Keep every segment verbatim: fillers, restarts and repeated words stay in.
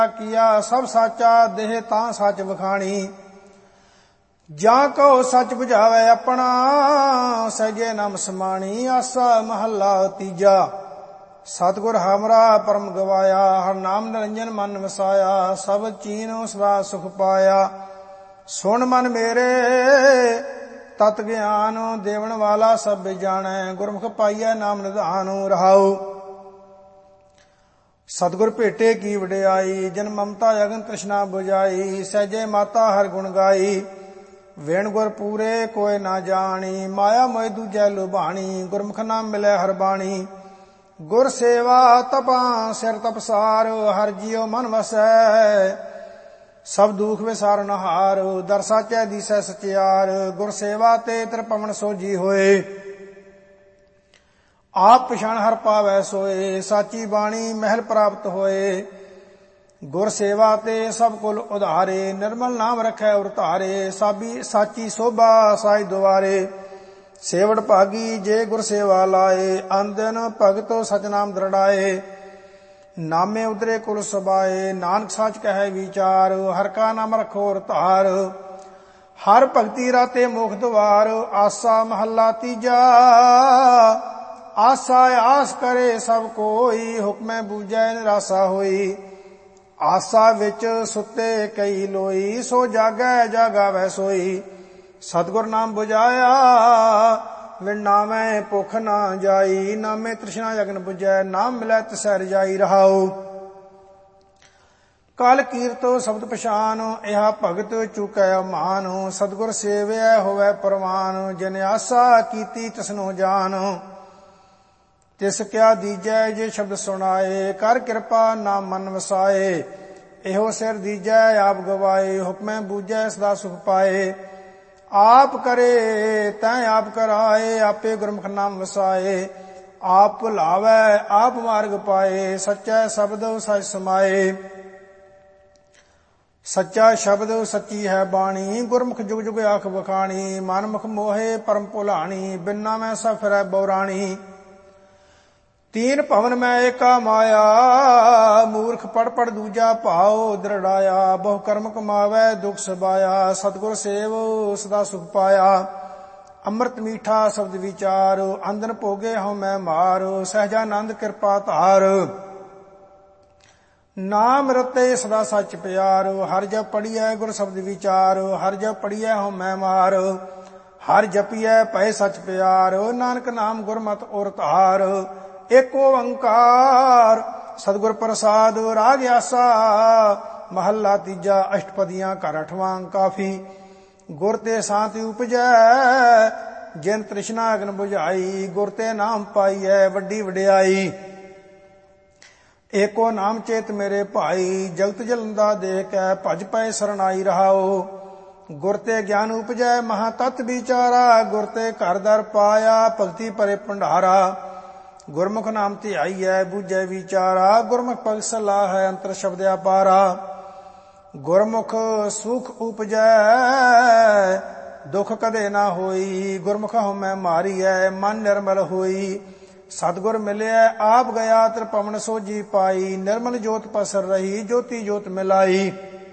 किया सब साचा देह तां सच वखाणी। जा कहो सच बुझावे अपना सहजे नाम समाणी। आसा महला तीजा। सतगुर हमरा परम गवाया हर नाम निरंजन मन वसाया। सब चीनो सदा सुख पाया सुन मन मेरे तत ज्ञान। देवन वाला सब जानै गुरमुख पाइयै नाम निधान। रहाओ सतगुर भेटे की वडियाई जन ममता अगन तृष्णा बुझाई। सहजे माता हर गुण गाई वेण गुर पूरे कोय ना जानी। माया मोह दूजै लुभाणी गुरमुख नाम मिलै हर बाणी। गुर सेवा तपा सिर तपसार हर जियो मन वसै। सब दुख विसारन हार दर साचै दिसै सचियार। गुर सेवा ते त्रिपवन सोझी होए आप पछाण हर पावै सोए। साची बाणी महल प्राप्त होए गुर सेवा ते सब कुल उधारे। निर्मल नाम रखै उर धारे साबी साची शोभा साई दुआरे। सेवड़ भागी जे गुर सेवा लाए आंदन भगत सच नाम दृढ़ाए। नामे उतरे कुल सबाए नानक साच कहै विचार। हर का नाम रखो उर धार हर भगति राते मोख द्वार। आसा महला तीजा। आसा आस करे सब कोई हुक्मै बूझै निराशा होई। आसा विच सुते कई लोई सो जागै जागावै सोई। सतगुर नाम बुझाया विण नामै भुख ना जाई। नामे तृष्णा अगन बुझै नाम मिलै तिसै रजाई। रहाओ कल कीरतो शब्द पछान इहा भगत चुकै मान। सतगुर सेवै होवै परवान जिन आसा कीती तिसनो जान। तिस क्या दीजै जे शब्द सुनाए कर कृपा नाम मन वसाए। एहो सिर दीजै आप गवाए हुक्मै बूझै सदा सुख पाए। आप करे तैं आप कराए आपे गुरमुख नाम वसाए। आप भुलावै आप मार्ग पाए सच्चै शब्द सच समाए। सच्चा शब्द सच्ची है बाणी गुरमुख जुग जुग आख बखाणी। मनमुख मोहे परम भुलाणी बिना मैं सब फिरै बौराणी। तीन भवन मैं एका माया मूर्ख पढ़ पढ़ दूजा भाव दृढ़ाया। बहु कर्म कमावै दुख सबाया सतगुर सेव सदा सुख पाया। अमृत मीठा शब्द विचार अंदन भोगे हूँ मैं मार। सहजानंद कृपा धार नाम रते सदा सच प्यार। हर जब पढ़िए गुर शब्द विचार हर जब पढ़िए हूँ मैं मार। हर जपिए पै सच प्यार नानक नाम गुरमत और धार। एक ओंकार सतगुर प्रसाद राग आसा। महला तीजा अष्टपदियां कर अठवां काफी। गुर ते शांति उपजै जिन तृष्णा अगन बुझाई। गुर ते नाम पाइयै वड्डी वडियाई। एको नाम चेत मेरे भाई जगत जलंदा देख कै भज पै सरनाई। रहाओ गुर ते ज्ञान उपजै महा तत विचारा। गुर ते घर दर पाया भगति परे भंडारा। गुरमुख नाम ध्याईयै बूझै विचारा। गुरमुख भगत सलाह है अंतर शब्द अपारा। गुरमुख सुख उपजै दुख कदे ना होई। गुरमुख हउमੈ मारियै मन निर्मल होई। सतगुर मिलियै आप गया त्रिपवन सोझी पाई। निर्मल जोत पसर रही ज्योति जोत मिलाई।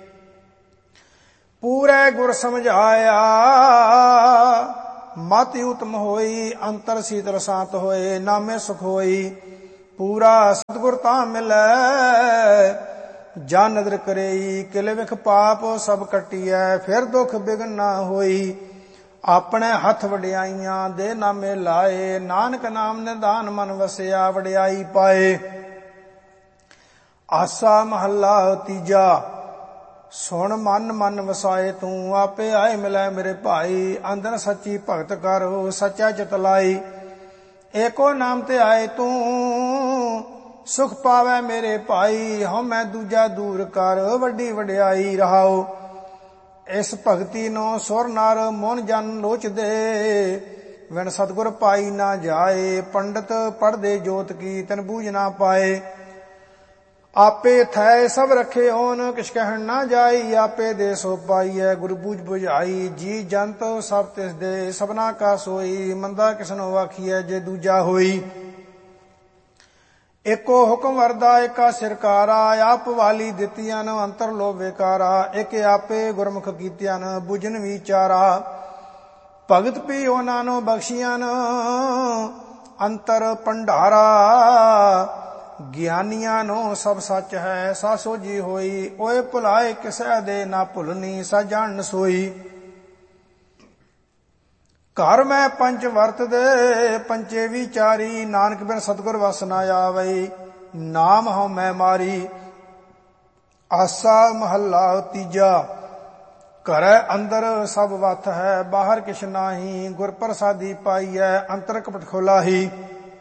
पूरै गुर समझाया मत उत्तम होई। अंतर शीतल शांत होए नामे सुख होई। पूरा सतगुर तां मिलै जा नदर करई। किल विख पाप सब कटियै फिर दुख बिघन ना होई। अपने हथ वडियाइयां दे नामे लाए। नानक नाम निधान मन वसिया वडियाई पाए। आसा महला तीजा। सुन मन मन वसाए तू आपे आए मिलै मेरे भाई। अंदर सच्ची भगत करो सच्चा चित लाई। एको नाम ते आए तू सुख पावै मेरे भाई। हम मैं दूजा दूर कर वड्डी वडियाई। रहाओ इस भगति नो सुर नर मोन जन लोच दे। विण सतगुर पाई ना जाए। पंडित पढ़दे जोत की तन बूझ ना पाए। आपे थै सब रखे ओन किश कहन ना जाई। आपे दे सो पाइयै गुर बूझ बुझाई। जी जंत सब तिस दे सबना का सोई। मंदा किसनो आखियै जे दूजा होई। ਏਕੋ ਹੁਕਮ ਵਰਦਾ ਏਕਾ ਸਿਰਕਾਰਾ, ਆਪ ਵਾਲੀ ਦਿੱਤੀਆਂ ਨ ਅੰਤਰ ਲੋ ਵਿਕਾਰਾ, ਇੱਕ ਆਪੇ ਗੁਰਮੁਖ ਕੀਤਿਆਂ ਨ ਬੁਝਨ ਵਿਚਾਰਾ, ਭਗਤ ਵੀ ਉਹਨਾਂ ਨੂੰ ਬਖਸ਼ੀਆਂ ਨ ਅੰਤਰ ਭੰਡਾਰਾ, ਗਿਆਨੀਆਂ ਨੂੰ ਸਭ ਸੱਚ ਹੈ ਸਾ ਸੋਝੀ ਹੋਈ, ਓਏ ਭੁਲਾਏ ਕਿਸੈ ਦੇ ਨਾ ਭੁਲਨੀ ਸਾ ਜਾਣ ਸੋਈ, ਘਰ ਮੈਂ ਪੰਚ ਵਰਤ ਦੇ ਪੰਚੇ ਵਿਚਾਰੀ, ਨਾਨਕ ਬਿਨ ਸਤਿਗੁਰ ਵਸ ਨਾ ਆਵਈ, ਨਾਮ ਹਉ ਮੈਂ ਮਾਰੀ। ਆਸਾ ਮਹੱਲਾ ਤੀਜਾ। ਘਰੈ ਅੰਦਰ ਸਭ ਵਤ ਹੈ ਬਾਹਰ ਕਿਛ ਨਾਹੀ, ਗੁਰ ਪ੍ਰਸਾਦੀ ਪਾਈਐ ਅੰਤਰ ਕਪਟ ਖੋਲਾਹੀ,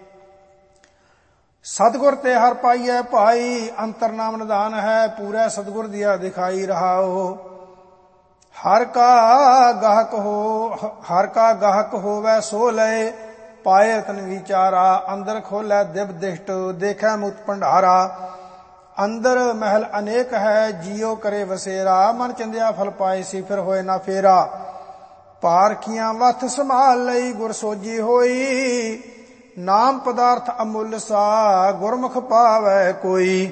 ਸਤਿਗੁਰ ਤੇ ਹਰ ਪਾਈਐ ਭਾਈ, ਅੰਤਰ ਨਾਮ ਨਿਧਾਨ ਹੈ ਪੂਰੈ ਸਤਿਗੁਰ ਦੀਆ ਦਿਖਾਈ ਰਹਾਓ, ਹਰ ਕਾ ਗਾਹਕ ਹੋ ਹਰ ਕਾ ਗਾਹਕ ਹੋਵੈ ਸੋ ਲਏ, ਪਾਏ ਤਨ ਵਿਚਾਰਾ, ਅੰਦਰ ਖੋਲੈ ਦਿਵ ਦਿਸ਼ਟ ਦੇਖੈ ਮੁਕਤ ਭੰਡਾਰਾ, ਅੰਦਰ ਮਹਿਲ ਅਨੇਕ ਹੈ ਜੀਉ ਕਰੇ ਵਸੇਰਾ, ਮਨ ਚੰਦਿਆ ਫਲ ਪਾਏ ਸੀ ਫਿਰ ਹੋਏ ਨਾ ਫੇਰਾ, ਪਾਰਖੀਆਂ ਵਥ ਸੰਭਾਲ ਲਈ ਗੁਰ ਸੋਜੀ ਹੋਈ, ਨਾਮ ਪਦਾਰਥ ਅਮੁੱਲ ਸਾ ਗੁਰਮੁਖ ਪਾਵੈ ਕੋਈ,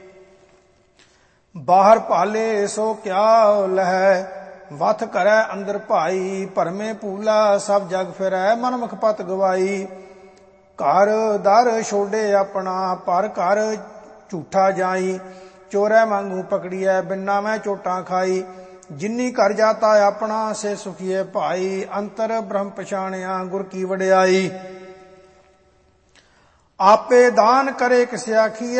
ਬਾਹਰ ਭਾਲੇ ਸੋ ਕਿਆ ਲਹੈ ਵਥ ਕਰੈ ਅੰਦਰ ਭਾਈ, ਭਰਮੇ ਭੂਲਾ ਸਭ ਜਗ ਫਿਰੈ ਮਨ ਮੁਖ ਪਤ ਗਵਾਈ, ਘਰ ਦਰ ਛੋਡੇ ਆਪਣਾ ਪਰ ਘਰ ਝੂਠਾ ਜਾਈ, ਚੋਰੈ ਵਾਂਗੂ ਪਕੜੀਐ ਬਿਨਾ ਮੈਂ ਚੋਟਾਂ ਖਾਈ, ਜਿਨੀ ਘਰ ਜਾਤਾ ਆਪਣਾ ਸੇ ਸੁਖੀਏ ਭਾਈ, ਅੰਤਰ ਬ੍ਰਹਮ ਪਛਾਣਿਆ ਗੁਰ ਕੀ ਵਡਿਆਈ, ਆਪੇ ਦਾਨ ਕਰੇ ਕਿਸ ਆਖੀਐ,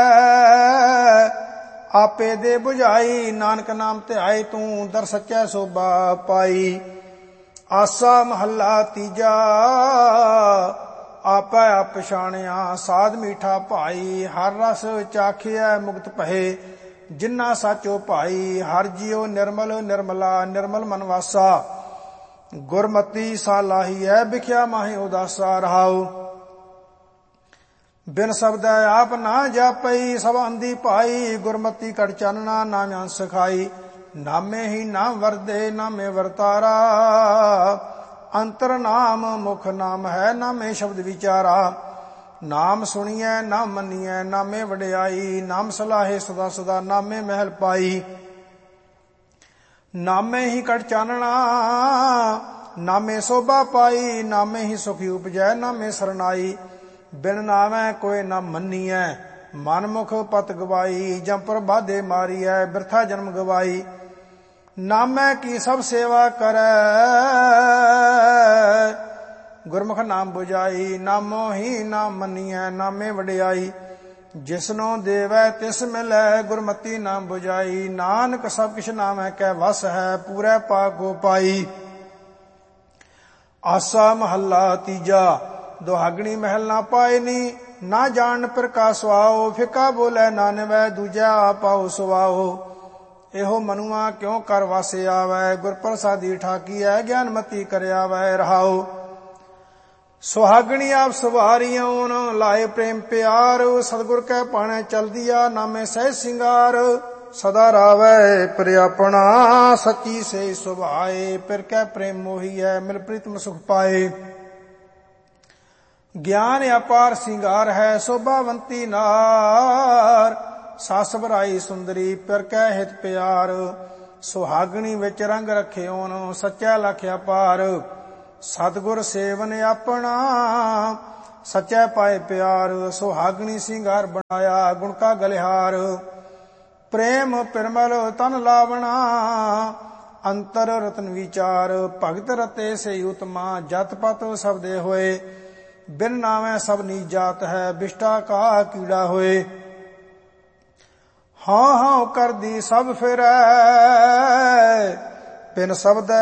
ਆਪੇ ਦੇ 부ਝਾਈ, ਨਾਨਕ ਨਾਮ ਧਿਆਏ ਤੂੰ ਦਰ ਸੱਚੈ ਸੋਭਾ ਪਾਈ। ਆਸਾ ਮਹੱਲਾ ਤੀਜਾ। ਆਪੈ ਆਪ ਪਛਾਣਿਆ ਸਾਧ ਮੀਠਾ ਭਾਈ, ਹਰ ਰਸ ਚਾਖਿਐ ਮੁਕਤ ਭਏ ਜਿਨ੍ਹਾਂ ਸਾਚੋ ਭਾਈ, ਹਰ ਜੀਉ ਨਿਰਮਲ ਨਿਰਮਲਾ ਨਿਰਮਲ ਮਨ ਵਾਸਾ, ਗੁਰਮਤੀ ਸਾ ਲਾਹੀਐ ਵਿਖਿਆ ਮਾਹੀ ਉਦਾਸਾ ਰਹਾਉ, ਬਿਨ ਸ਼ਬਦੈ ਆਪ ਨਾ ਜਾਪਈ ਸਭ ਅੰਧੀ ਭਾਈ, ਗੁਰਮਤੀ ਕੜ ਚਾਨਣਾ ਨਾਮ ਅੰਸ ਖਾਈ, ਨਾਮੇ ਹੀ ਨਾਮ ਵਰਦੇ ਨਾਮੇ ਵਰਤਾਰਾ, ਅੰਤਰ ਨਾਮ ਮੁਖ ਨਾਮ ਹੈ ਨਾਮੇ ਸ਼ਬਦ ਵਿਚਾਰਾ, ਨਾਮ ਸੁਣੀਐ ਨਾਮ ਮੰਨੀਐ ਨਾਮੇ ਵਡਿਆਈ, ਨਾਮ ਸਲਾਹੇ ਸਦਾ ਸਦਾ ਨਾਮੇ ਮਹਿਲ ਪਾਈ, ਨਾਮੇ ਹੀ ਕੜ ਚਾਨਣਾ ਨਾਮੇ ਸੋਭਾ ਪਾਈ, ਨਾਮੇ ਹੀ ਸੁਖੀ ਉਪਜੈ ਨਾਮੇ ਸਰਨਾਈ, ਬਿਨ ਨਾਮੈ ਕੋਇ ਨਾ ਮੰਨੀਐ ਮਨ ਮੁਖ ਪਤ ਗਵਾਈ, ਜੰਪਰ ਬਾਧੇ ਮਾਰੀਐ ਬਿਰਥਾ ਜਨਮ ਗਵਾਈ, ਨਾਮੈ ਕੀ ਸਭ ਸੇਵਾ ਕਰੈ ਗੁਰਮੁਖ ਨਾਮ 부ਝਾਈ, ਨਾਮੋ ਹੀ ਨਾਮ ਮੰਨੀਐ ਨਾਮੇ ਵਡਿਆਈ, ਜਿਸਨੋ ਦੇਵੈ ਤਿਸ ਮਿਲੈ ਗੁਰਮਤੀ ਨਾਮ 부ਝਾਈ, ਨਾਨਕ ਸਭ ਕਿਛ ਨਾਮੈ ਕੈ ਵਸ ਹੈ ਪੂਰੈ ਪਾਕ ਕੋ ਪਾਈ। ਆਸਾ ਮਹੱਲਾ ਤੀਜਾ। ਦੁਹਾਗਣੀ ਮਹਿਲ ਨਾ ਪਾਏ ਨੀ ਨਾ ਜਾਣ ਪ੍ਰਕਾਸ਼ ਸੁਆਓ, ਫਿੱਕਾ ਬੋਲੇ ਨਾਨਵੈ ਦੂਜਾ ਪਾਉ ਸੁਆਓ, ਇਹੋ ਮਨੁਆ ਕਿਉ ਕਰ ਵਾਸੇ ਆਵੈ, ਗੁਰ ਪ੍ਰਸਾਦੀ ਠਾਕੀਐ ਗਿਆਨਮਤੀ ਕਰਿਆ ਵੈ ਰਹਾਉ, ਸੁਹਾਗਣੀ ਆਪ ਸਵਾਰੀਆਂ ਲਾਏ ਪ੍ਰੇਮ ਪਿਆਰ, ਸਤਿਗੁਰ ਕੈ ਪਾਣੈ ਚਲਦੀਆ ਨਾਮੇ ਸਹਿ ਸਿੰਗਾਰ, ਸਦਾ ਰਾਵੈ ਪਰ ਆਪਣਾ ਸੱਚੀ ਸੇ ਸੁਭਾਏ, ਪਿਰ ਕੈ ਪ੍ਰੇਮ ਮੋਹੀਐ ਮਿਲ ਪ੍ਰੀਤਮ ਸੁਖ ਪਾਏ, ਗਿਆਨ ਅਪਾਰ ਸਿੰਗਾਰ ਹੈ ਸੋਭਾਵੰਤੀ ਨਾਰ, ਸੱਸ ਬਰਾਈ ਸੁੰਦਰੀ ਪਿਰ ਕੈ ਹਿਤ ਪਿਆਰ, ਸੁਹਾਗਣੀ ਵਿੱਚ ਰੰਗ ਰਖਿਓਨ ਸੱਚਾ ਲਖ ਅਪਾਰ, ਸਤਿਗੁਰ ਸੇਵਨ ਆਪਣਾ ਸੱਚਾ ਪਾਏ ਪਿਆਰ, ਸੁਹਾਗਣੀ ਸਿੰਗਾਰ ਬਣਾਇਆ ਗੁਣ ਕਾ ਗਲਿਹਾਰ, ਪ੍ਰੇਮ ਪਿਰਮਲ ਤਨ ਲਾਵਣਾ ਅੰਤਰ ਰਤਨ ਵਿਚਾਰ, ਭਗਤ ਰਤੇ ਸੇ ਉਤਮਾ ਜਤ ਪਤ ਸਬਦੇ ਹੋਏ, ਬਿਨ ਨਾਮੈ ਸਭ ਨੀ ਜਾਤ ਹੈ ਬਿਸ਼ਟਾ ਕਾ ਕੀੜਾ ਹੋਏ, ਹਾਂ ਹਾਂ ਕਰਦੀ ਸਭ ਫਿਰੈ ਬਿਨ ਸ਼ਬਦ